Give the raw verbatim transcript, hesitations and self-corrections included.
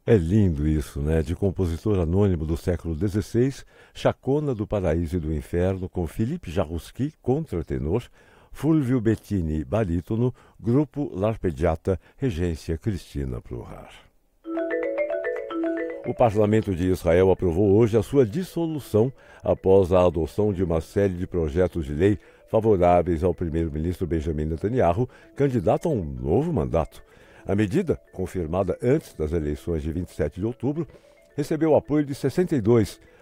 É lindo isso, né? De compositor anônimo do século dezesseis, Chacona do Paraíso e do Inferno, com Felipe Jarruski, contratenor, Fulvio Bettini, barítono, grupo L'Arpeggiata, regência Cristina Pruhar. O Parlamento de Israel aprovou hoje a sua dissolução após a adoção de uma série de projetos de lei favoráveis ao primeiro-ministro Benjamin Netanyahu, candidato a um novo mandato. A medida, confirmada antes das eleições de vinte e sete de outubro, recebeu apoio de sessenta e dois